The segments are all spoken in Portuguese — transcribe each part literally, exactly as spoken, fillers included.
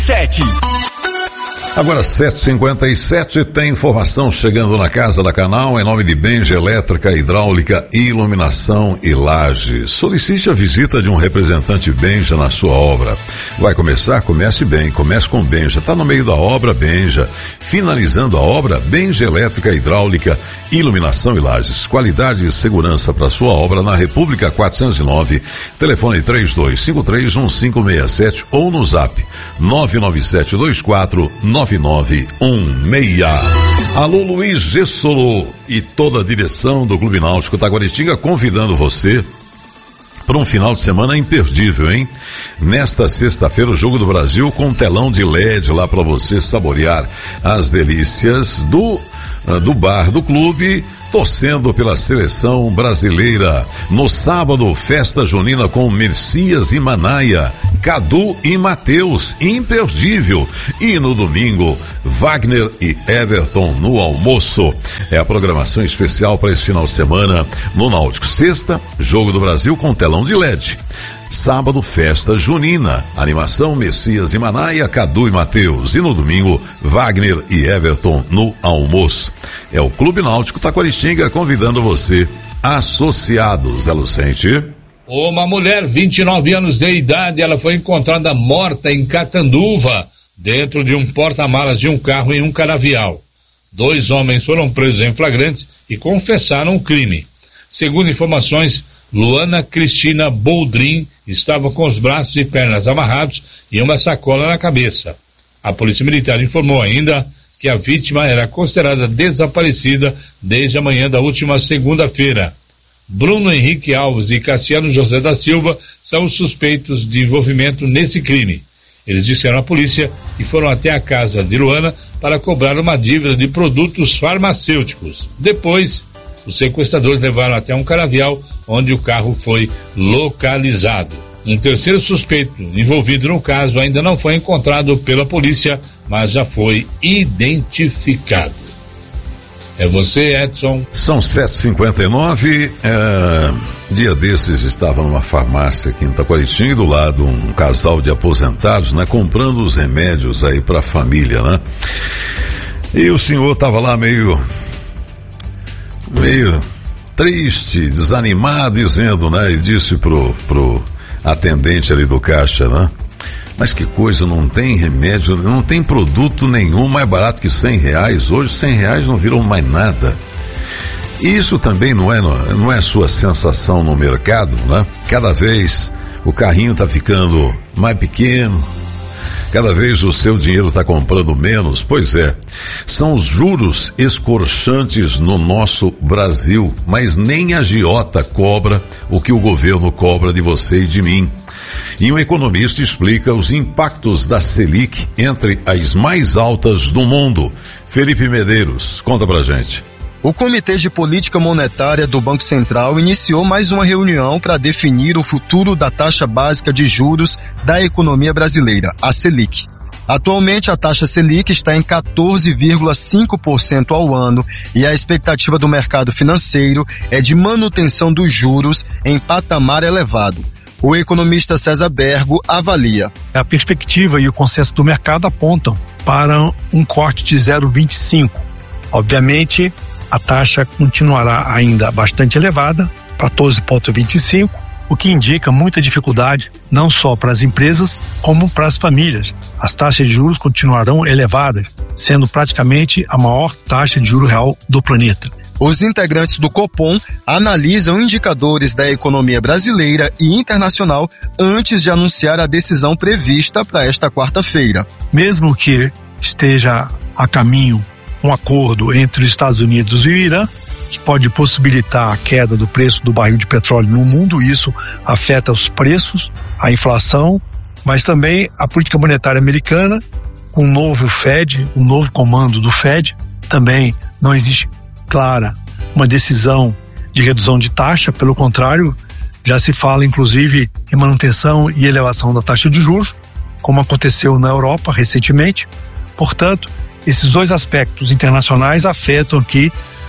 Sete. Agora sete e cinquenta e sete, tem informação chegando na casa da Canal em nome de Benja Elétrica, Hidráulica, Iluminação e Laje. Solicite a visita de um representante Benja na sua obra. Vai começar? Comece bem, comece com Benja. Está no meio da obra, Benja. Finalizando a obra, Benja Elétrica, Hidráulica, Iluminação e Lajes. Qualidade e segurança para sua obra na República quatrocentos e nove, telefone três dois cinco três um cinco seis sete ou no zap nove nove sete dois quatro nove nove um seis. Alô, Luiz Gessolo e toda a direção do Clube Náutico Taquaritinga convidando você para um final de semana imperdível, hein? Nesta sexta-feira, o Jogo do Brasil com telão de L E D lá para você saborear as delícias do, do bar do clube, torcendo pela seleção brasileira. No sábado, festa junina com Messias e Manaia, Cadu e Matheus, imperdível. E no domingo, Wagner e Everton no almoço. É a programação especial para esse final de semana no Náutico. Sexta, Jogo do Brasil com telão de L E D. Sábado, festa junina, animação Messias e Manaia, Cadu e Matheus. E no domingo, Wagner e Everton no almoço. É o Clube Náutico Taquaritinga convidando você, associado, Zé Lucente. Uma mulher, vinte e nove anos de idade, ela foi encontrada morta em Catanduva, dentro de um porta-malas de um carro em um canavial. Dois homens foram presos em flagrantes e confessaram o crime. Segundo informações, Luana Cristina Boldrin estava com os braços e pernas amarrados e uma sacola na cabeça. A Polícia Militar informou ainda que a vítima era considerada desaparecida desde a manhã da última segunda-feira. Bruno Henrique Alves e Cassiano José da Silva são os suspeitos de envolvimento nesse crime. Eles disseram à polícia e foram até a casa de Luana para cobrar uma dívida de produtos farmacêuticos. Depois, os sequestradores levaram até um canavial onde o carro foi localizado. Um terceiro suspeito envolvido no caso ainda não foi encontrado pela polícia, mas já foi identificado. É você, Edson. São sete e cinquenta e nove. É, dia desses estava numa farmácia aqui em Taquaritinga, do lado um casal de aposentados, né, comprando os remédios aí para a família, né? E o senhor estava lá meio meio triste, desanimado, dizendo, né? Ele disse pro pro atendente ali do caixa, né? Mas que coisa, não tem remédio, não tem produto nenhum mais barato que cem reais. Hoje cem reais não viram mais nada. E isso também não é, não é sua sensação no mercado, né? Cada vez o carrinho tá ficando mais pequeno, cada vez o seu dinheiro está comprando menos. Pois é, são os juros escorchantes no nosso Brasil, mas nem a agiota cobra o que o governo cobra de você e de mim. E um economista explica os impactos da Selic entre as mais altas do mundo. Felipe Medeiros, conta pra gente. O Comitê de Política Monetária do Banco Central iniciou mais uma reunião para definir o futuro da taxa básica de juros da economia brasileira, a Selic. Atualmente, a taxa Selic está em quatorze vírgula cinco por cento ao ano e a expectativa do mercado financeiro é de manutenção dos juros em patamar elevado. O economista César Bergo avalia. A perspectiva e o consenso do mercado apontam para um corte de zero vírgula vinte e cinco. Obviamente, a taxa continuará ainda bastante elevada, quatorze vírgula vinte e cinco, o que indica muita dificuldade não só para as empresas, como para as famílias. As taxas de juros continuarão elevadas, sendo praticamente a maior taxa de juros real do planeta. Os integrantes do Copom analisam indicadores da economia brasileira e internacional antes de anunciar a decisão prevista para esta quarta-feira. Mesmo que esteja a caminho um acordo entre os Estados Unidos e o Irã, que pode possibilitar a queda do preço do barril de petróleo no mundo, isso afeta os preços, a inflação, mas também a política monetária americana, com um novo Fed, um novo comando do Fed, também não existe clara uma decisão de redução de taxa, pelo contrário, já se fala inclusive em manutenção e elevação da taxa de juros, como aconteceu na Europa recentemente. Portanto, esses dois aspectos internacionais afetam aqui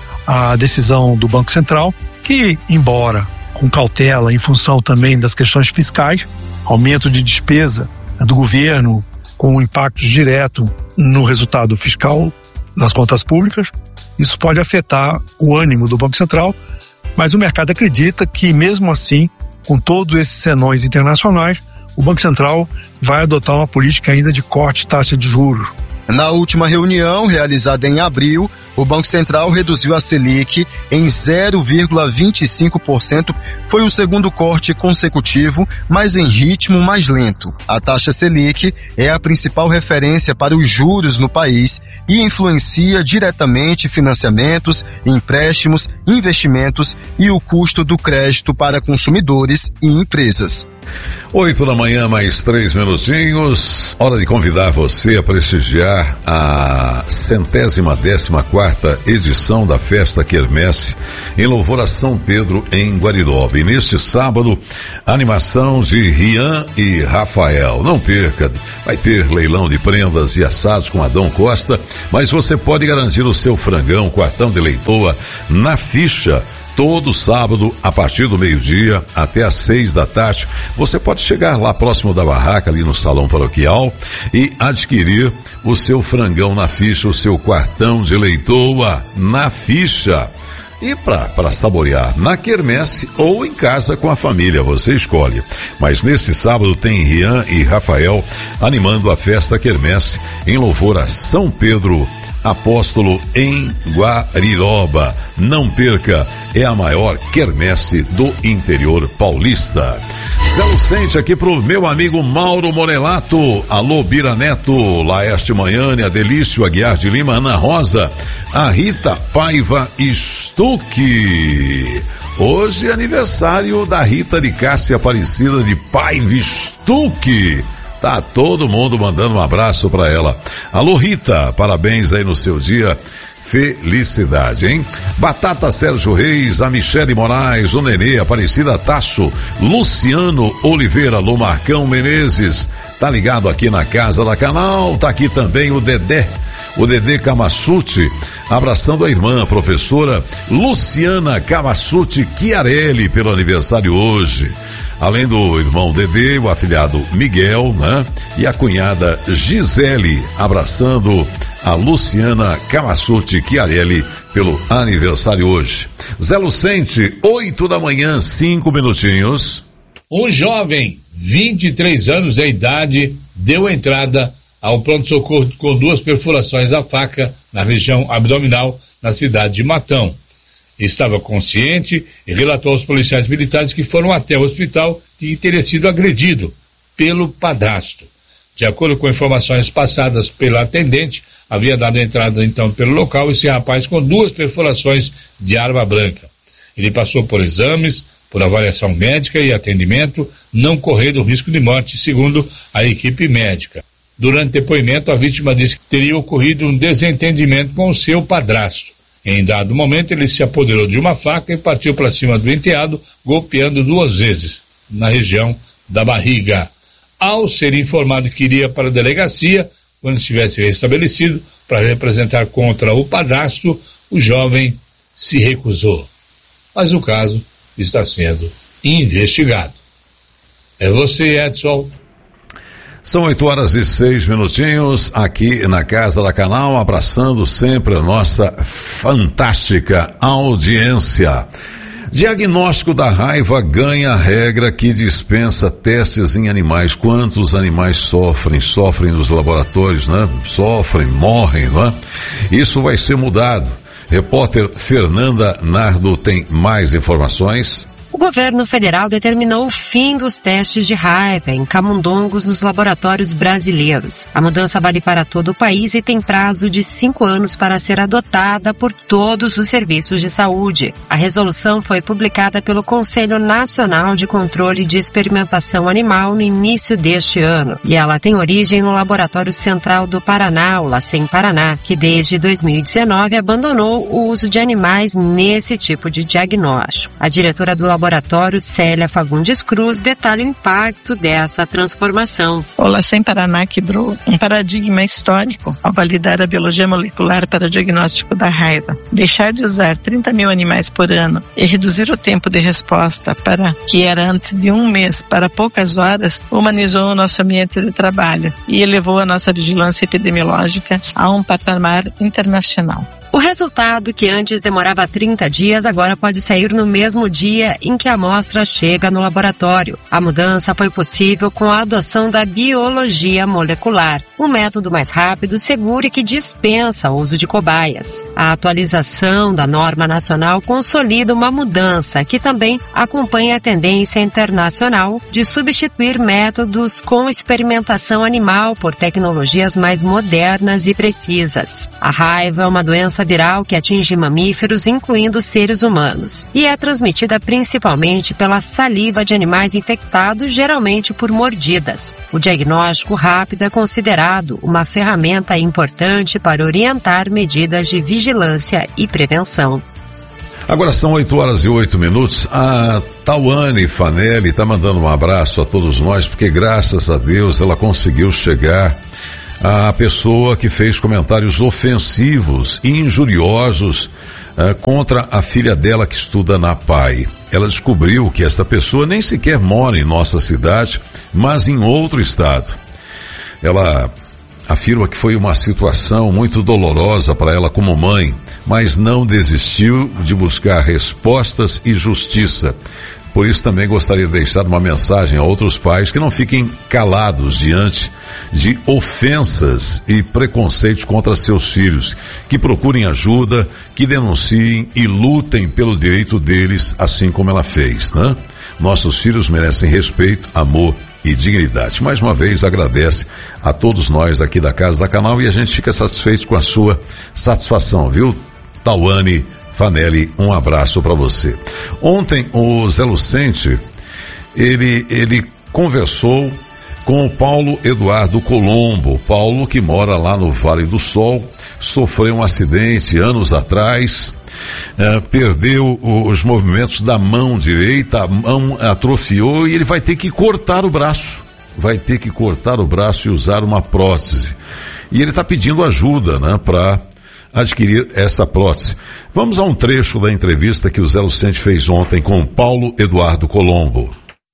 a decisão do Banco Central, que, embora com cautela em função também das questões fiscais, aumento de despesa do governo com impactos diretos no resultado fiscal das contas públicas. Isso pode afetar o ânimo do Banco Central, mas o mercado acredita que, mesmo assim, com todos esses senões internacionais, o Banco Central vai adotar uma política ainda de corte de taxa de juros. Na última reunião, realizada em abril, o Banco Central reduziu a Selic em zero vírgula vinte e cinco por cento. Foi o segundo corte consecutivo, mas em ritmo mais lento. A taxa Selic é a principal referência para os juros no país e influencia diretamente financiamentos, empréstimos, investimentos e o custo do crédito para consumidores e empresas. Oito da manhã, mais três minutinhos. Hora de convidar você a prestigiar a centésima décima quarta edição da Festa Quermesse em louvor a São Pedro, em Guariroba. E neste sábado, animação de Rian e Rafael. Não perca, vai ter leilão de prendas e assados com Adão Costa, mas você pode garantir o seu frangão, quartão de leitoa, na ficha. Todo sábado, a partir do meio-dia até às seis da tarde, você pode chegar lá próximo da barraca, ali no salão paroquial, e adquirir o seu frangão na ficha, o seu quartão de leitoa na ficha. E para saborear na quermesse ou em casa com a família, você escolhe. Mas nesse sábado tem Rian e Rafael animando a Festa Quermesse em louvor a São Pedro Apóstolo, em Guariroba. Não perca, é a maior quermesse do interior paulista. Zé Lucente aqui pro meu amigo Mauro Morelato. Alô, Bira Neto, Laeste Manhane, Adelício Aguiar de Lima, Ana Rosa, a Rita Paiva Stuck. Hoje é aniversário da Rita de Cássia Aparecida de Paiva Stuck. Tá todo mundo mandando um abraço pra ela. Alô, Rita, parabéns aí no seu dia. Felicidade, hein? Batata Sérgio Reis, a Michele Moraes, o Nenê, Aparecida Tasso, Luciano Oliveira, Lu Marcão Menezes. Tá ligado aqui na Casa da Canal. Tá aqui também o Dedé. O Dedê Camassuti, abraçando a irmã, a professora Luciana Camassuti Chiarelli, pelo aniversário hoje. Além do irmão Dedê, o afilhado Miguel, né? E a cunhada Gisele, abraçando a Luciana Camassuti Chiarelli pelo aniversário hoje. Zé Lucente, oito da manhã, cinco minutinhos. Um jovem, vinte e três anos de idade, deu entrada ao pronto-socorro com duas perfurações à faca na região abdominal, na cidade de Matão. Estava consciente e relatou aos policiais militares que foram até o hospital e teria sido agredido pelo padrasto. De acordo com informações passadas pela atendente, havia dado entrada então pelo local esse rapaz com duas perfurações de arma branca. Ele passou por exames, por avaliação médica e atendimento, não correndo risco de morte, segundo a equipe médica. Durante depoimento, a vítima disse que teria ocorrido um desentendimento com o seu padrasto. Em dado momento, ele se apoderou de uma faca e partiu para cima do enteado, golpeando duas vezes na região da barriga. Ao ser informado que iria para a delegacia, quando estivesse restabelecido, para representar contra o padrasto, o jovem se recusou. Mas o caso está sendo investigado. É você, Edson. São oito horas e seis minutinhos aqui na Casa da Canal, abraçando sempre a nossa fantástica audiência. Diagnóstico da raiva ganha a regra que dispensa testes em animais. Quantos animais sofrem, sofrem nos laboratórios, né? Sofrem, morrem, né? Isso vai ser mudado. Repórter Fernanda Nardo tem mais informações. O governo federal determinou o fim dos testes de raiva em camundongos nos laboratórios brasileiros. A mudança vale para todo o país e tem prazo de cinco anos para ser adotada por todos os serviços de saúde. A resolução foi publicada pelo Conselho Nacional de Controle de Experimentação Animal no início deste ano. E ela tem origem no Laboratório Central do Paraná, o LACEN Paraná, que desde dois mil e dezenove abandonou o uso de animais nesse tipo de diagnóstico. A diretora do laboratório laboratório Célia Fagundes Cruz detalha o impacto dessa transformação. O LACEN Paraná quebrou um paradigma histórico ao validar a biologia molecular para o diagnóstico da raiva. Deixar de usar trinta mil animais por ano e reduzir o tempo de resposta para que era antes de um mês para poucas horas humanizou o nosso ambiente de trabalho e elevou a nossa vigilância epidemiológica a um patamar internacional. O resultado, que antes demorava trinta dias, agora pode sair no mesmo dia em que a amostra chega no laboratório. A mudança foi possível com a adoção da biologia molecular, um método mais rápido, seguro e que dispensa o uso de cobaias. A atualização da norma nacional consolida uma mudança que também acompanha a tendência internacional de substituir métodos com experimentação animal por tecnologias mais modernas e precisas. A raiva é uma doença viral que atinge mamíferos, incluindo seres humanos, e é transmitida principalmente pela saliva de animais infectados, geralmente por mordidas. O diagnóstico rápido é considerado uma ferramenta importante para orientar medidas de vigilância e prevenção. Agora são oito horas e oito minutos. A Tawane Fanelli está mandando um abraço a todos nós, porque graças a Deus ela conseguiu chegar a pessoa que fez comentários ofensivos e injuriosos uh, contra a filha dela que estuda na P A I. Ela descobriu que esta pessoa nem sequer mora em nossa cidade, mas em outro estado. Ela afirma que foi uma situação muito dolorosa para ela como mãe, mas não desistiu de buscar respostas e justiça. Por isso também gostaria de deixar uma mensagem a outros pais que não fiquem calados diante de ofensas e preconceitos contra seus filhos, que procurem ajuda, que denunciem e lutem pelo direito deles, assim como ela fez, né? Nossos filhos merecem respeito, amor e dignidade. Mais uma vez agradece a todos nós aqui da Casa da Canal e a gente fica satisfeito com a sua satisfação, viu, Tawane Fanelli? Um abraço para você. Ontem o Zé Lucente, ele, ele conversou com o Paulo Eduardo Colombo. Paulo, que mora lá no Vale do Sol, sofreu um acidente anos atrás, eh, perdeu os movimentos da mão direita, a mão atrofiou e ele vai ter que cortar o braço. Vai ter que cortar o braço e usar uma prótese. E ele está pedindo ajuda, né, para adquirir essa prótese. Vamos a um trecho da entrevista que o Zé Lucente fez ontem com Paulo Eduardo Colombo.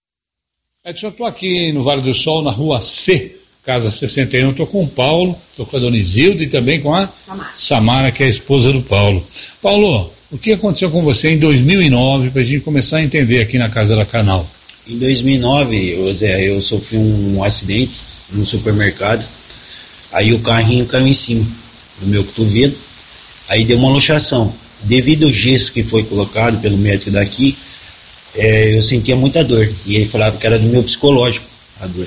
Edson, eu estou aqui no Vale do Sol, na rua C, casa sessenta e um, estou com o Paulo, estou com a dona Isilda e também com a Samara. Samara, que é a esposa do Paulo. Paulo, o que aconteceu com você em dois mil e nove, para a gente começar a entender aqui na Casa da Canal? Em dois mil e nove, Zé, eu sofri um acidente no supermercado, aí o carrinho caiu em cima do meu cotovelo. Aí deu uma luxação. Devido ao gesso que foi colocado pelo médico daqui, é, eu sentia muita dor. E ele falava que era do meu psicológico, a dor.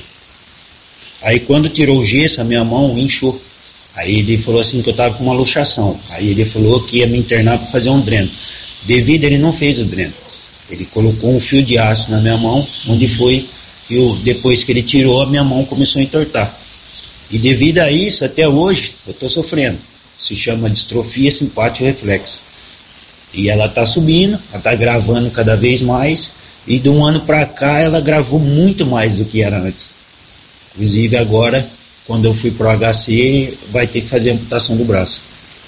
Aí quando tirou o gesso, a minha mão inchou. Aí ele falou assim que eu estava com uma luxação. Aí ele falou que ia me internar para fazer um dreno. Devido, ele não fez o dreno. Ele colocou um fio de aço na minha mão, onde foi, eu, depois que ele tirou, a minha mão começou a entortar. E devido a isso, até hoje, eu estou sofrendo. Se chama distrofia simpático reflexa. E ela está subindo, ela está gravando cada vez mais, e de um ano para cá ela gravou muito mais do que era antes. Inclusive agora, quando eu fui para o H C, vai ter que fazer a amputação do braço.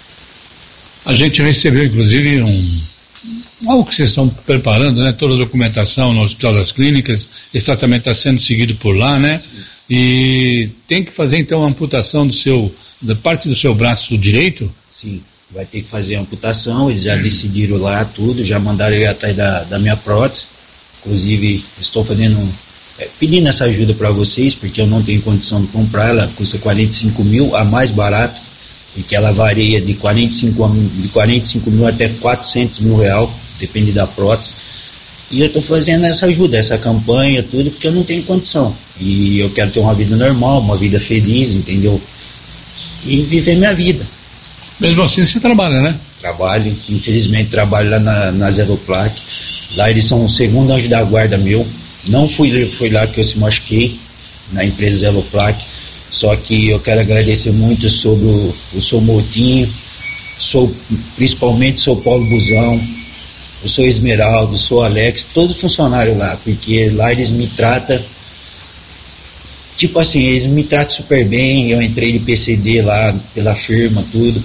A gente recebeu inclusive um algo que vocês estão preparando, né? Toda a documentação no Hospital das Clínicas, esse tratamento está sendo seguido por lá, né? Sim. E tem que fazer então a amputação do seu da parte do seu braço direito? Sim, vai ter que fazer a amputação, eles já decidiram lá tudo, já mandaram eu ir atrás da, da minha prótese, inclusive estou fazendo, é, pedindo essa ajuda para vocês, porque eu não tenho condição de comprar, ela custa quarenta e cinco mil, a mais barata, porque ela varia de quarenta e cinco, de quarenta e cinco mil até quatrocentos mil real, depende da prótese, e eu estou fazendo essa ajuda, essa campanha, tudo, porque eu não tenho condição, e eu quero ter uma vida normal, uma vida feliz, entendeu? E viver minha vida. Mesmo assim você trabalha, né? Trabalho, infelizmente trabalho lá na, na Zeloplac. Lá eles são o segundo anjo da guarda meu. Não fui, foi lá que eu se machuquei, na empresa Zeloplac. Só que eu quero agradecer muito sobre o, o seu Motinho, sou, principalmente sou Paulo Buzão, eu sou Esmeraldo, sou Alex, todo funcionário lá, porque lá eles me tratam, tipo assim, eles me tratam super bem. Eu entrei de P C D lá, pela firma, tudo,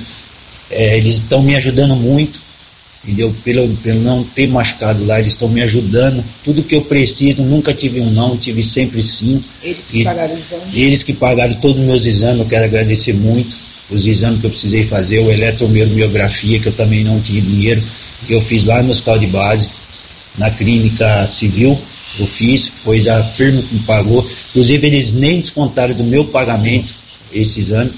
é, eles estão me ajudando muito, entendeu? Pelo, pelo não ter machucado lá, eles estão me ajudando, tudo que eu preciso, nunca tive um não, tive sempre sim. Eles que e, pagaram os exames? Eles que pagaram todos os meus exames, eu quero agradecer muito, os exames que eu precisei fazer, o eletromiografia, que eu também não tinha dinheiro, eu fiz lá no hospital de base, na clínica civil, eu fiz, foi a firma que me pagou, inclusive eles nem descontaram do meu pagamento esse exame,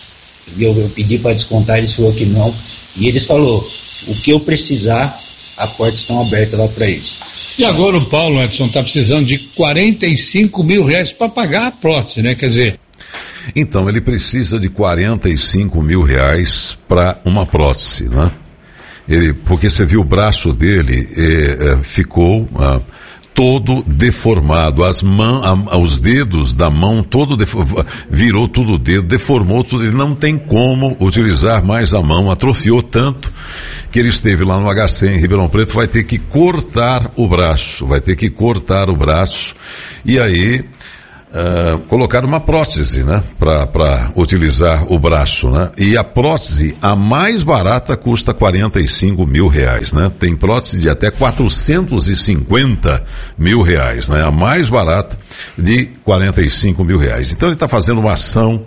eu, eu pedi para descontar, eles falaram que não, e eles falaram, o que eu precisar, as portas estão abertas lá para eles. E agora o Paulo, Edson, está precisando de quarenta e cinco mil reais para pagar a prótese, né? Quer dizer... Então, ele precisa de quarenta e cinco mil reais para uma prótese, né? Ele, porque você viu o braço dele, eh, eh, ficou ah, todo deformado, as mãos, ah, os dedos da mão, todo defo- virou tudo o dedo, deformou tudo, ele não tem como utilizar mais a mão, atrofiou tanto que ele esteve lá no H C em Ribeirão Preto, vai ter que cortar o braço, vai ter que cortar o braço, e aí Uh, colocar uma prótese, né, para utilizar o braço, né, e a prótese, a mais barata, custa quarenta e cinco mil reais, né, tem prótese de até quatrocentos e cinquenta mil reais, né, a mais barata de quarenta e cinco mil reais. Então ele está fazendo uma ação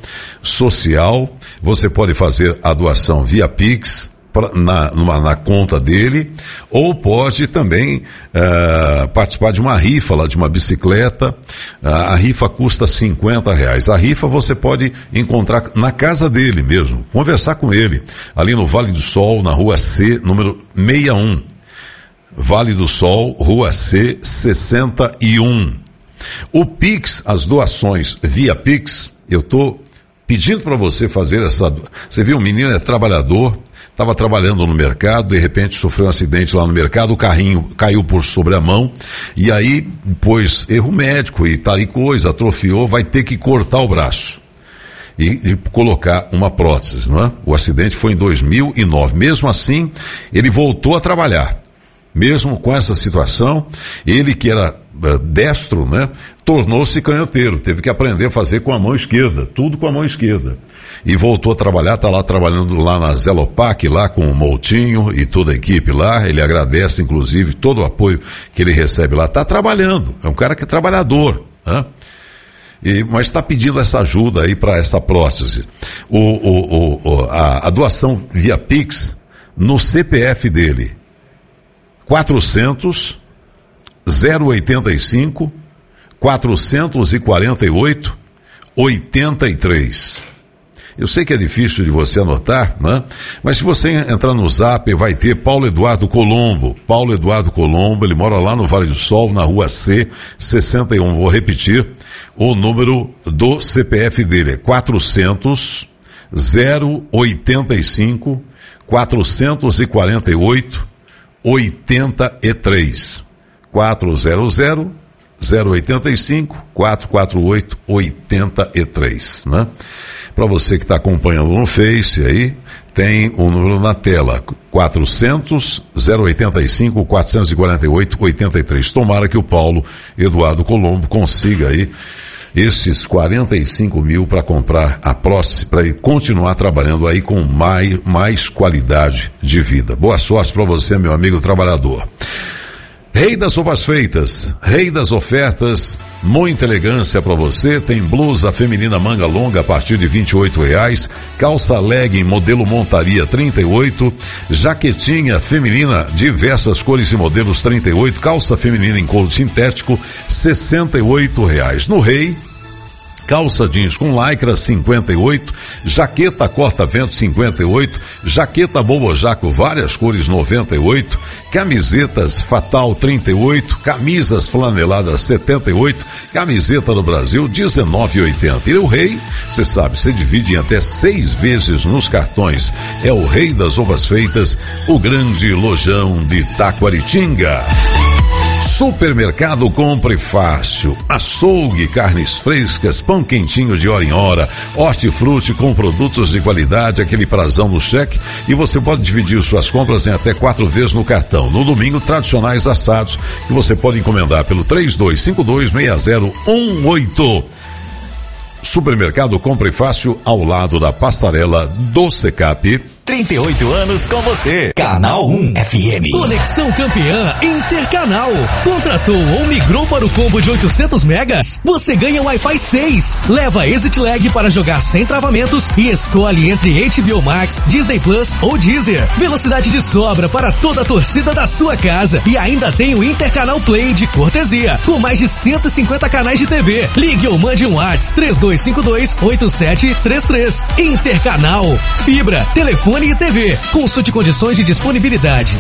social, você pode fazer a doação via Pix, Pra, na, numa, na conta dele, ou pode também uh, participar de uma rifa lá, de uma bicicleta. Uh, a rifa custa cinquenta reais. A rifa você pode encontrar na casa dele mesmo, conversar com ele, ali no Vale do Sol, na rua C, número sessenta e um. Vale do Sol, rua C, sessenta e um. O Pix, as doações via Pix, eu tô pedindo para você fazer essa... Você viu, o menino é trabalhador, estava trabalhando no mercado, de repente sofreu um acidente lá no mercado, o carrinho caiu por sobre a mão, e aí, depois, erro médico e tal e coisa, atrofiou, vai ter que cortar o braço e, e colocar uma prótese, não é? O acidente foi em dois mil e nove. Mesmo assim, ele voltou a trabalhar. Mesmo com essa situação, ele que era uh, destro, né, tornou-se canhoteiro, teve que aprender a fazer com a mão esquerda, tudo com a mão esquerda. E voltou a trabalhar, está lá trabalhando lá na Zelopac, lá com o Moutinho e toda a equipe lá. Ele agradece, inclusive, todo o apoio que ele recebe lá. Está trabalhando, é um cara que é trabalhador, né? E, mas está pedindo essa ajuda aí para essa prótese. O, o, o, a, a doação via Pix no C P F dele, quatrocentos, zero oitenta e cinco, quatrocentos e quarenta e oito, oitenta e três. Eu sei que é difícil de você anotar, né? Mas se você entrar no Zap, vai ter Paulo Eduardo Colombo. Paulo Eduardo Colombo, ele mora lá no Vale do Sol, na rua C, sessenta e um. Vou repetir, o número do C P F dele é quatrocentos, zero oitenta e cinco, quatrocentos e quarenta e oito, oitenta e três. quatrocentos, zero oitenta e cinco, quatrocentos e quarenta e oito, oitenta e três, né? Para você que está acompanhando no Face aí, tem o número na tela, quatrocentos, zero oitenta e cinco, quatrocentos e quarenta e oito, oitenta e três. Tomara que o Paulo Eduardo Colombo consiga aí esses quarenta e cinco mil para comprar a prótese, para ele continuar trabalhando aí com mais, mais qualidade de vida. Boa sorte para você, meu amigo trabalhador. Rei das roupas feitas, rei das ofertas, muita elegância para você. Tem blusa feminina manga longa a partir de vinte e oito reais, calça legging modelo montaria trinta e oito, jaquetinha feminina diversas cores e modelos trinta e oito, calça feminina em couro sintético sessenta e oito reais. No Rei, calça jeans com lycra cinquenta e oito, jaqueta corta-vento cinquenta e oito, jaqueta bobojaco várias cores noventa e oito, camisetas Fatal trinta e oito, camisas flaneladas setenta e oito, camiseta do Brasil dezenove e oitenta. E o Rei, você sabe, você divide em até seis vezes nos cartões. É o Rei das roupas feitas, o grande lojão de Taquaritinga. Supermercado Compre Fácil, açougue, carnes frescas, pão quentinho de hora em hora, hortifruti com produtos de qualidade, aquele prazão no cheque, e você pode dividir suas compras em até quatro vezes no cartão. No domingo, tradicionais assados que você pode encomendar pelo três dois cinco dois, seis zero um oito. Supermercado Compre Fácil, ao lado da passarela do Secap. trinta e oito anos com você. Canal um F M. Conexão Campeã Intercanal. Contratou ou migrou para o combo de oitocentos megas? Você ganha Wi-Fi seis. Leva Exit Lag para jogar sem travamentos e escolhe entre H B O Max, Disney Plus ou Deezer. Velocidade de sobra para toda a torcida da sua casa. E ainda tem o Intercanal Play de cortesia, com mais de cento e cinquenta canais de T V. Ligue ou mande um WhatsApp três dois cinco dois, oito sete três três. Intercanal. Fibra, telefone e T V. Consulte condições de disponibilidade.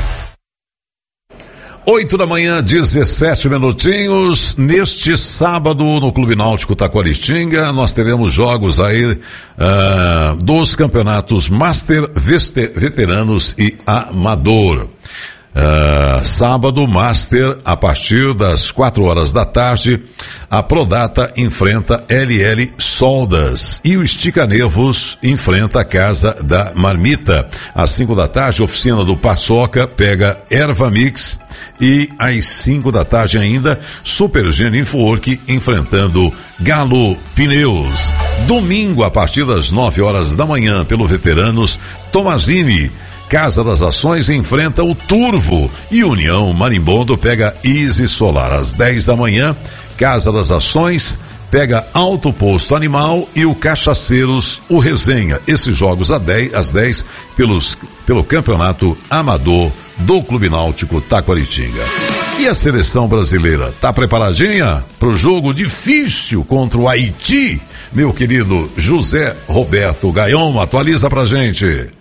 Oito da manhã, dezessete minutinhos. Neste sábado, no Clube Náutico Taquaritinga, nós teremos jogos aí uh, dos campeonatos Master, Veste, Veteranos e Amador. Uh, sábado, Master, a partir das quatro horas da tarde, a Prodata enfrenta L L Soldas e o Estica Nervos enfrenta a Casa da Marmita. Às cinco da tarde, oficina do Paçoca pega Erva Mix e às cinco da tarde ainda, Super Gênio Infowork enfrentando Galo Pneus. Domingo, a partir das nove horas da manhã, pelo Veteranos, Tomazini Casa das Ações enfrenta o Turvo e União Marimbondo pega Easy Solar. Às dez da manhã, Casa das Ações pega Alto Posto Animal e o Cachaceiros, o Resenha. Esses jogos às dez, às dez pelos, pelo Campeonato Amador do Clube Náutico Taquaritinga. E a seleção brasileira, tá preparadinha para o jogo difícil contra o Haiti? Meu querido José Roberto Gaion, atualiza pra gente.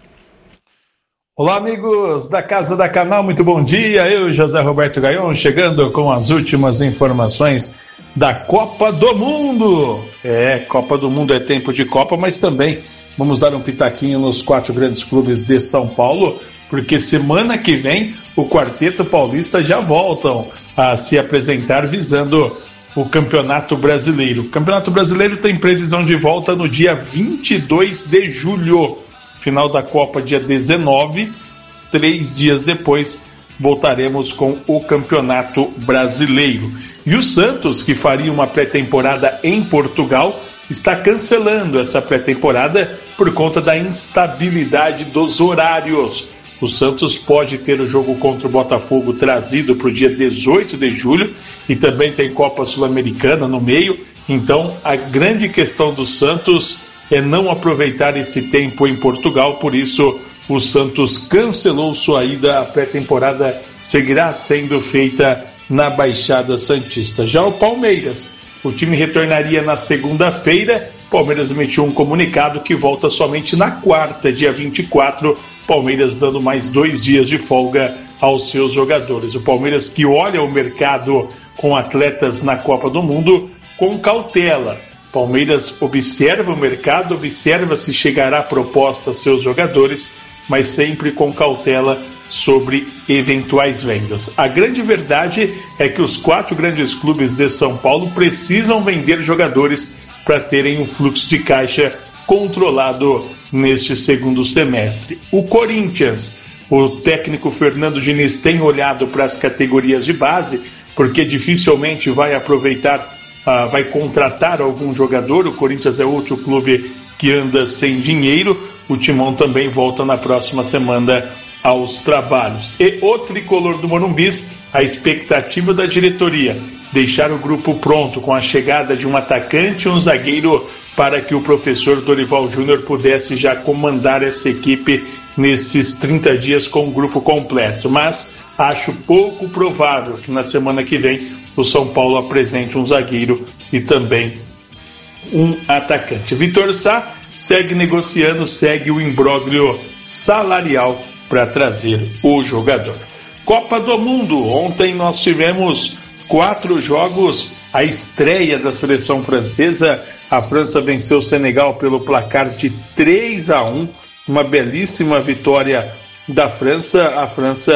Olá, amigos da Casa da Canal, muito bom dia. Eu, José Roberto Gaion, chegando com as últimas informações da Copa do Mundo. É, Copa do Mundo é tempo de Copa, mas também vamos dar um pitaquinho nos quatro grandes clubes de São Paulo, porque semana que vem o Quarteto Paulista já voltam a se apresentar visando o Campeonato Brasileiro. O Campeonato Brasileiro tem previsão de volta no dia vinte e dois de julho. Final da Copa dia dezenove, três dias depois voltaremos com o Campeonato Brasileiro. E o Santos, que faria uma pré-temporada em Portugal, está cancelando essa pré-temporada por conta da instabilidade dos horários. O Santos pode ter o jogo contra o Botafogo trazido para o dia dezoito de julho e também tem Copa Sul-Americana no meio. Então a grande questão do Santos é não aproveitar esse tempo em Portugal, por isso o Santos cancelou sua ida. A pré-temporada seguirá sendo feita na Baixada Santista. Já o Palmeiras, o time retornaria na segunda-feira. Palmeiras emitiu um comunicado que volta somente na quarta, dia vinte e quatro, Palmeiras dando mais dois dias de folga aos seus jogadores. O Palmeiras que olha o mercado com atletas na Copa do Mundo com cautela. Palmeiras observa o mercado, observa se chegará proposta a seus jogadores, mas sempre com cautela sobre eventuais vendas. A grande verdade é que os quatro grandes clubes de São Paulo precisam vender jogadores para terem um fluxo de caixa controlado neste segundo semestre. O Corinthians, o técnico Fernando Diniz tem olhado para as categorias de base, porque dificilmente vai aproveitar Uh, vai contratar algum jogador. O Corinthians é outro clube que anda sem dinheiro. O Timão também volta na próxima semana aos trabalhos. E o tricolor do Morumbis, a expectativa da diretoria, deixar o grupo pronto com a chegada de um atacante e um zagueiro para que o professor Dorival Júnior pudesse já comandar essa equipe nesses trinta dias com o grupo completo. Mas acho pouco provável que na semana que vem o São Paulo apresente um zagueiro e também um atacante. Vitor Sá segue negociando, segue o imbróglio salarial para trazer o jogador. Copa do Mundo, ontem nós tivemos quatro jogos, a estreia da seleção francesa. A França venceu o Senegal pelo placar de três a um, uma belíssima vitória da França. A França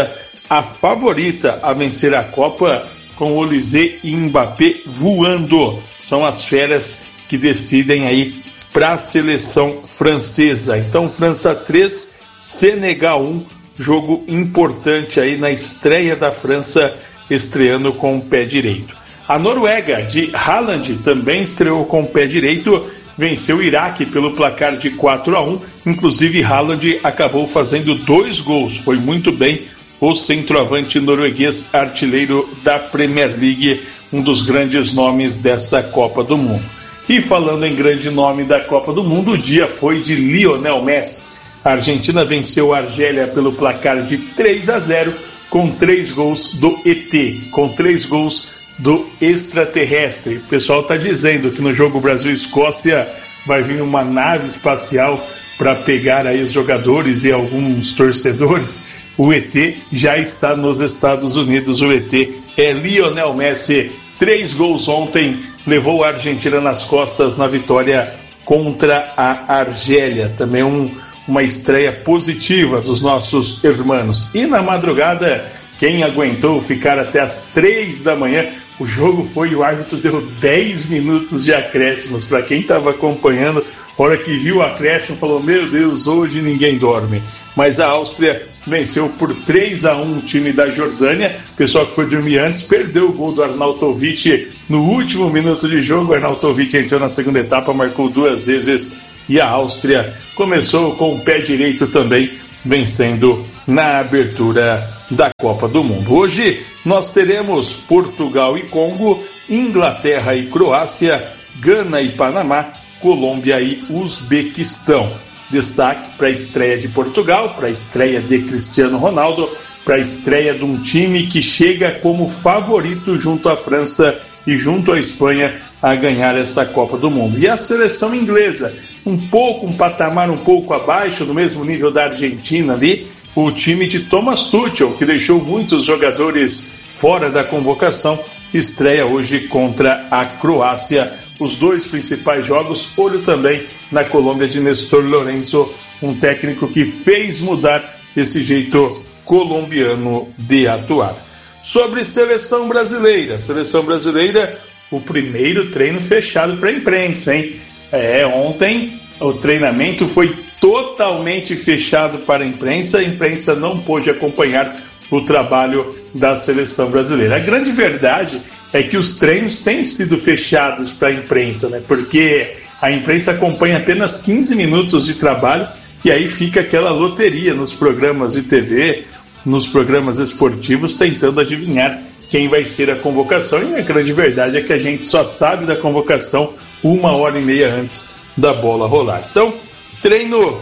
a favorita a vencer a Copa, com Olise e Mbappé voando. São as feras que decidem aí para a seleção francesa. Então, França três, Senegal um, jogo importante aí na estreia da França, estreando com o pé direito. A Noruega, de Haaland, também estreou com o pé direito, venceu o Iraque pelo placar de quatro a um, inclusive Haaland acabou fazendo dois gols, foi muito bem o centroavante norueguês, artilheiro da Premier League, um dos grandes nomes dessa Copa do Mundo. E falando em grande nome da Copa do Mundo, o dia foi de Lionel Messi. A Argentina venceu a Argélia pelo placar de três a zero, com três gols do E T, com três gols do extraterrestre. O pessoal está dizendo que no jogo Brasil-Escócia vai vir uma nave espacial para pegar aí os jogadores e alguns torcedores. O E T já está nos Estados Unidos. O E T é Lionel Messi. Três gols ontem, levou a Argentina nas costas na vitória contra a Argélia. Também um, uma estreia positiva dos nossos irmãos. E na madrugada, quem aguentou ficar até as três da manhã, o jogo foi, o árbitro deu dez minutos de acréscimos. Para quem estava acompanhando, a hora que viu o acréscimo, falou: meu Deus, hoje ninguém dorme. Mas a Áustria venceu por três a um o time da Jordânia. O pessoal que foi dormir antes perdeu o gol do Arnautovic no último minuto de jogo. O Arnautovic entrou na segunda etapa, marcou duas vezes, e a Áustria começou com o pé direito também, vencendo na abertura da Copa do Mundo. Hoje nós teremos Portugal e Congo, Inglaterra e Croácia, Gana e Panamá, Colômbia e Uzbequistão. Destaque para a estreia de Portugal, para a estreia de Cristiano Ronaldo, para a estreia de um time que chega como favorito junto à França e junto à Espanha a ganhar essa Copa do Mundo. E a seleção inglesa, um pouco, um patamar um pouco abaixo, do mesmo nível da Argentina ali, o time de Thomas Tuchel, que deixou muitos jogadores fora da convocação, estreia hoje contra a Croácia. Os dois principais jogos, olho também na Colômbia de Néstor Lorenzo, um técnico que fez mudar esse jeito colombiano de atuar. Sobre seleção brasileira, seleção brasileira, o primeiro treino fechado para a imprensa, hein? É, ontem o treinamento foi totalmente fechado para a imprensa, a imprensa não pôde acompanhar o trabalho da seleção brasileira. A grande verdade é que os treinos têm sido fechados para a imprensa, né? Porque a imprensa acompanha apenas quinze minutos de trabalho e aí fica aquela loteria nos programas de T V, nos programas esportivos, tentando adivinhar quem vai ser a convocação. E a grande verdade é que a gente só sabe da convocação uma hora e meia antes da bola rolar. Então, treino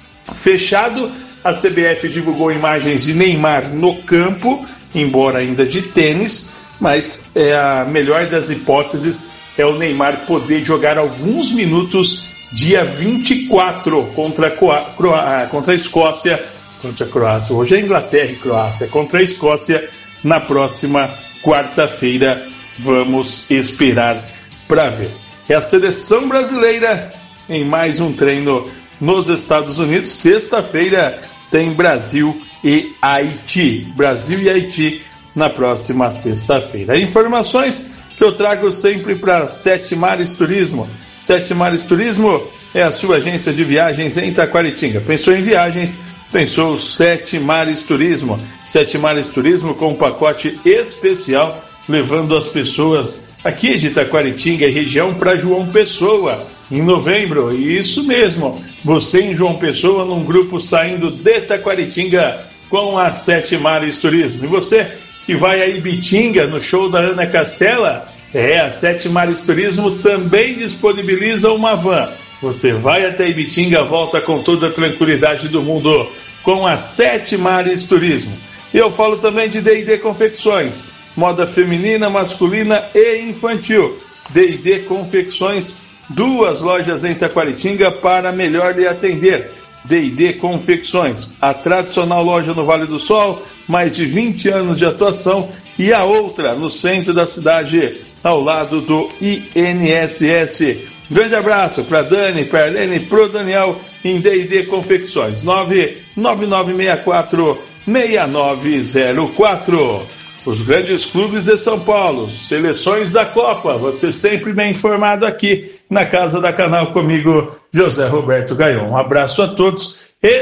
fechado, a C B F divulgou imagens de Neymar no campo, embora ainda de tênis, mas é a melhor das hipóteses é o Neymar poder jogar alguns minutos dia vinte e quatro contra a, Croá- Croá- contra a Escócia, contra a Croácia, hoje é Inglaterra e Croácia, contra a Escócia na próxima quarta-feira. Vamos esperar para ver. É a seleção brasileira em mais um treino nos Estados Unidos. Sexta-feira tem Brasil e Haiti. Brasil e Haiti na próxima sexta-feira. Informações que eu trago sempre para Sete Mares Turismo. Sete Mares Turismo é a sua agência de viagens em Taquaritinga. Pensou em viagens? Pensou Sete Mares Turismo. Sete Mares Turismo com um pacote especial, levando as pessoas aqui de Taquaritinga e região para João Pessoa em novembro. Isso mesmo, você em João Pessoa num grupo saindo de Taquaritinga com a Sete Mares Turismo. E você que vai a Ibitinga no show da Ana Castela, é, a Sete Mares Turismo também disponibiliza uma van. Você vai até Ibitinga, volta com toda a tranquilidade do mundo com a Sete Mares Turismo. E eu falo também de D e D Confecções, moda feminina, masculina e infantil. D e D Confecções, duas lojas em Taquaritinga para melhor lhe atender. D e D Confecções, a tradicional loja no Vale do Sol, mais de vinte anos de atuação, e a outra no centro da cidade, ao lado do I N S S. Grande abraço para Dani, para Helene, para o Daniel em D e D Confecções. nove nove nove seis quatro seis nove zero quatro. Os grandes clubes de São Paulo, seleções da Copa, você sempre bem informado aqui na Casa da Canal comigo, José Roberto Gaion. Um abraço a todos,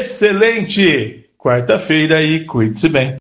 excelente quarta-feira e cuide-se bem.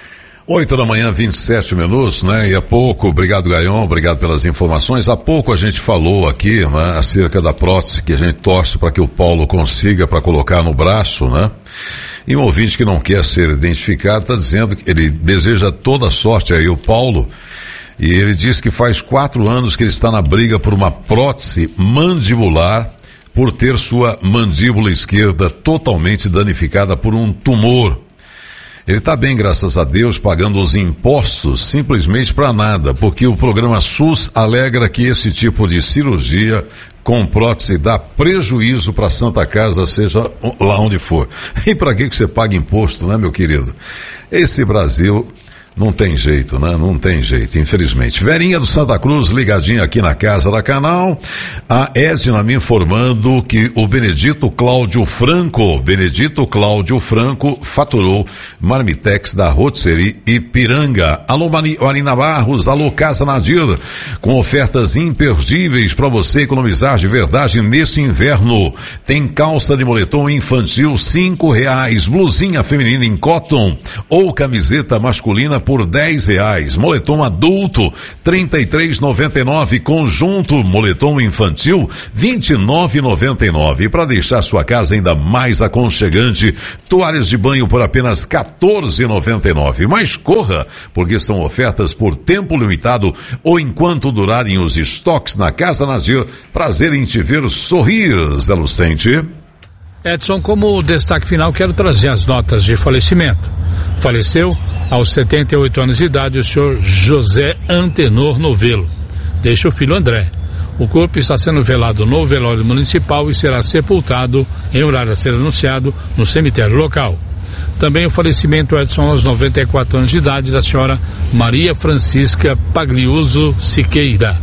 Oito da manhã, vinte e sete minutos, né? E há pouco, obrigado Gaion, obrigado pelas informações. Há pouco a gente falou aqui, né, acerca da prótese que a gente torce para que o Paulo consiga para colocar no braço, né? E um ouvinte que não quer ser identificado está dizendo que ele deseja toda sorte aí, o Paulo, e ele diz que faz quatro anos que ele está na briga por uma prótese mandibular por ter sua mandíbula esquerda totalmente danificada por um tumor. Ele está bem, graças a Deus, pagando os impostos simplesmente para nada, porque o programa SUS alegra que esse tipo de cirurgia com prótese dá prejuízo para a Santa Casa, seja lá onde for. E para que que você paga imposto, né, meu querido? Esse Brasil não tem jeito, né? Não tem jeito, infelizmente. Verinha do Santa Cruz, ligadinha aqui na Casa da Canal. A Edna me informando que o Benedito Cláudio Franco, Benedito Cláudio Franco, faturou Marmitex da Rotisserie Ipiranga. Alô, Marina Barros, alô, Casa Nadir, com ofertas imperdíveis para você economizar de verdade nesse inverno. Tem calça de moletom infantil, cinco reais, blusinha feminina em cotton ou camiseta masculina por dez reais, moletom adulto trinta e três reais e noventa e nove centavos, conjunto moletom infantil vinte e nove reais e noventa e nove centavos. E para deixar sua casa ainda mais aconchegante, toalhas de banho por apenas quatorze reais e noventa e nove centavos. Mas corra, porque são ofertas por tempo limitado ou enquanto durarem os estoques na Casa Nadir. Prazer em te ver sorrir, Zé Lucente. Edson, como destaque final, quero trazer as notas de falecimento. Faleceu aos setenta e oito anos de idade o senhor José Antenor Novelo. Deixa o filho André. O corpo está sendo velado no velório municipal e será sepultado em horário a ser anunciado no cemitério local. Também o falecimento, Edson, aos noventa e quatro anos de idade da senhora Maria Francisca Pagliuso Siqueira.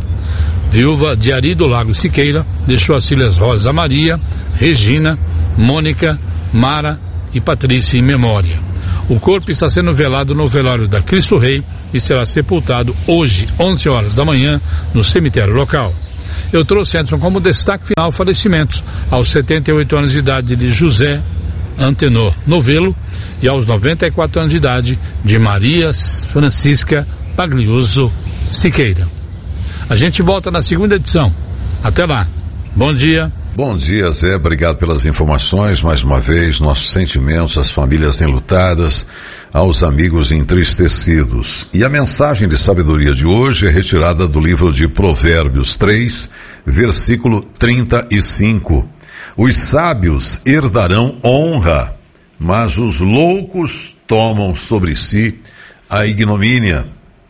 Viúva de Ari do Lago Siqueira, deixou as filhas Rosa Maria, Regina, Mônica, Mara e Patrícia em memória. O corpo está sendo velado no velório da Cristo Rei e será sepultado hoje, onze horas da manhã, no cemitério local. Eu trouxe, Edson, como destaque final falecimentos aos setenta e oito anos de idade de José Antenor Novelo e aos noventa e quatro anos de idade de Maria Francisca Pagliuso Siqueira. A gente volta na segunda edição. Até lá. Bom dia. Bom dia, Zé. Obrigado pelas informações. Mais uma vez, nossos sentimentos às famílias enlutadas, aos amigos entristecidos. E a mensagem de sabedoria de hoje é retirada do livro de Provérbios três, versículo trinta e cinco. Os sábios herdarão honra, mas os loucos tomam sobre si a ignomínia.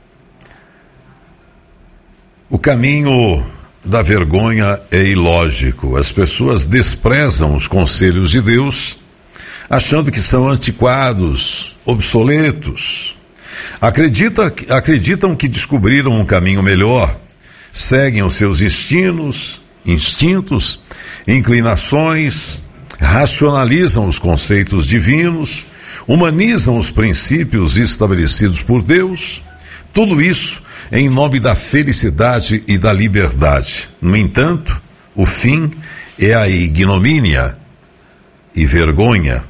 O caminho da vergonha é ilógico. As pessoas desprezam os conselhos de Deus, achando que são antiquados, obsoletos. Acredita, acreditam que descobriram um caminho melhor, seguem os seus instintos, instintos, inclinações, racionalizam os conceitos divinos, humanizam os princípios estabelecidos por Deus. Tudo isso em nome da felicidade e da liberdade. No entanto, o fim é a ignomínia e vergonha.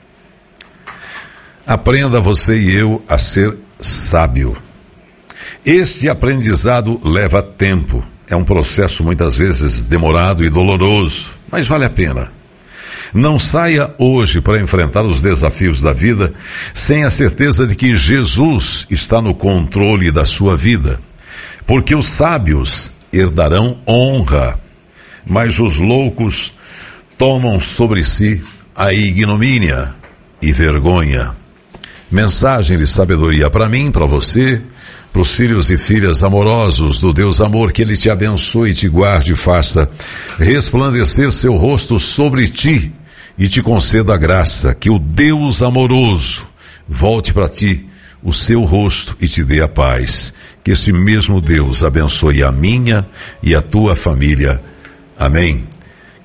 Aprenda você e eu a ser sábio. Este aprendizado leva tempo. É um processo muitas vezes demorado e doloroso, mas vale a pena. Não saia hoje para enfrentar os desafios da vida sem a certeza de que Jesus está no controle da sua vida. Porque os sábios herdarão honra, mas os loucos tomam sobre si a ignomínia e vergonha. Mensagem de sabedoria para mim, para você, para os filhos e filhas amorosos do Deus amor, que Ele te abençoe e te guarde e faça resplandecer seu rosto sobre ti e te conceda a graça, que o Deus amoroso volte para ti o seu rosto e te dê a paz. Que esse mesmo Deus abençoe a minha e a tua família. Amém.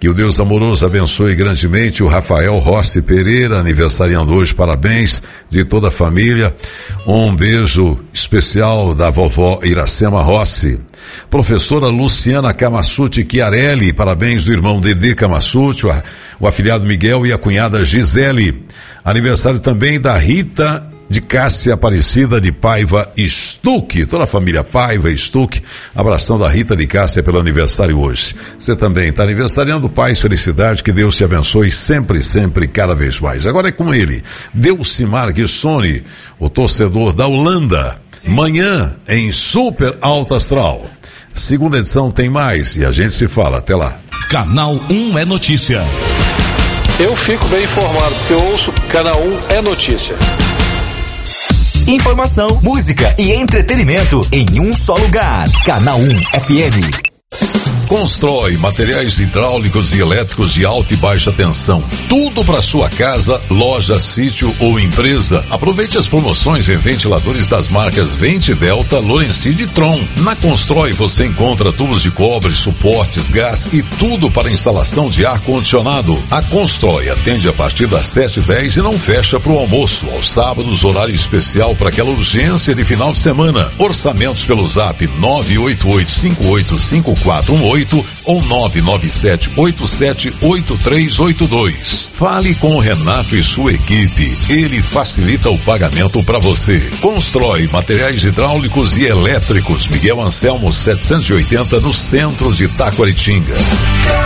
Que o Deus amoroso abençoe grandemente o Rafael Rossi Pereira, aniversariando hoje, parabéns de toda a família. Um beijo especial da vovó Iracema Rossi. Professora Luciana Camassuti Chiarelli, parabéns do irmão Dedê Camassuti, o, o afilhado Miguel e a cunhada Gisele. Aniversário também da Rita de Cássia Aparecida de Paiva Stuck, toda a família Paiva Stuck, abração da Rita de Cássia pelo aniversário hoje. Você também está aniversariando, paz, felicidade, que Deus te abençoe sempre, sempre, cada vez mais. Agora é com ele, Delcimar Guissoni, o torcedor da Holanda, manhã em Super Alto Astral. Segunda edição tem mais e a gente se fala, até lá. Canal um é notícia. Eu fico bem informado, porque eu ouço Canal um é notícia. Informação, música e entretenimento em um só lugar. Canal um F M. Constrói materiais hidráulicos e elétricos de alta e baixa tensão. Tudo para sua casa, loja, sítio ou empresa. Aproveite as promoções em ventiladores das marcas Vente, Delta, Lorenzide e Tron. Na Constrói você encontra tubos de cobre, suportes, gás e tudo para instalação de ar-condicionado. A Constrói atende a partir das sete e dez e não fecha para o almoço. Aos sábados, horário especial para aquela urgência de final de semana. Orçamentos pelo zap nove oito oito cinco oito cinco quatro um oito ou nove nove sete oito sete oito três oito dois. Fale com o Renato e sua equipe. Ele facilita o pagamento para você. Constrói materiais hidráulicos e elétricos. Miguel Anselmo setecentos e oitenta, no centro de Taquaritinga.